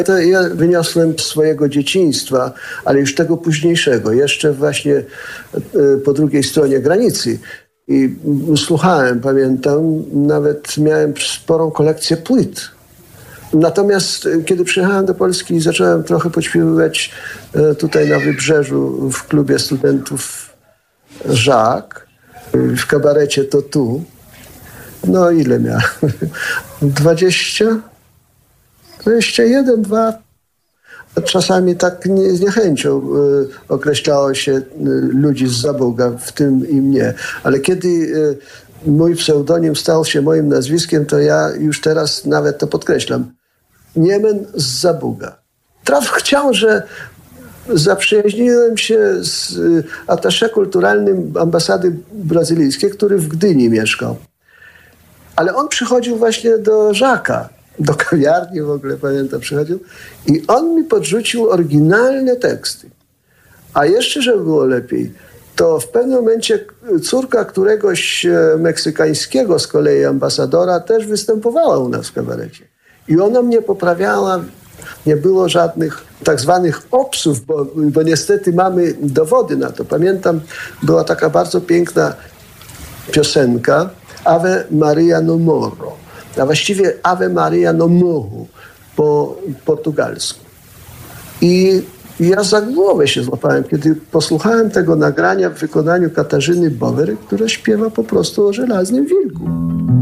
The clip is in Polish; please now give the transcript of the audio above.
To ja wyniosłem z swojego dzieciństwa, ale już tego późniejszego, jeszcze właśnie po drugiej stronie granicy. I słuchałem, pamiętam, nawet miałem sporą kolekcję płyt. Natomiast kiedy przyjechałem do Polski, zacząłem trochę pośpiewywać tutaj na Wybrzeżu w klubie studentów Żak, w kabarecie To Tu. No ile miałem? 20? 21, 2. Czasami tak z niechęcią określało się ludzi z Zabuga, w tym i mnie. Ale kiedy mój pseudonim stał się moim nazwiskiem, to ja już teraz nawet to podkreślam. Niemen z Zabuga. Traf chciał, że zaprzyjaźniłem się z attaché kulturalnym ambasady brazylijskiej, który w Gdyni mieszkał. Ale on przychodził właśnie do Żaka, do kawiarni w ogóle, pamiętam, przychodził i on mi podrzucił oryginalne teksty. A jeszcze, żeby było lepiej, to w pewnym momencie córka któregoś meksykańskiego z kolei ambasadora też występowała u nas w kabarecie. I ona mnie poprawiała, nie było żadnych tak zwanych obsów, bo niestety mamy dowody na to. Pamiętam, była taka bardzo piękna piosenka Ave Maria no Morro, a właściwie Ave Maria no Morro po portugalsku. I ja za głowę się złapałem, kiedy posłuchałem tego nagrania w wykonaniu Katarzyny Bower, która śpiewa po prostu o żelaznym wilku.